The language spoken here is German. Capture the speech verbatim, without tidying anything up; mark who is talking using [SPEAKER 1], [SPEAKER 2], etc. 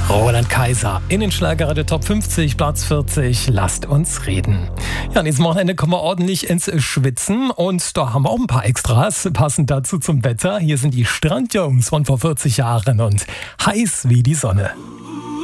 [SPEAKER 1] Roland Kaiser in den Schlager der Top fünfzig, Platz vierzig, lasst uns reden. Ja, nächstes Wochenende kommen wir ordentlich ins Schwitzen und da haben wir auch ein paar Extras, passend dazu zum Wetter. Hier sind die Strandjungs von vor vierzig Jahren und heiß wie die Sonne.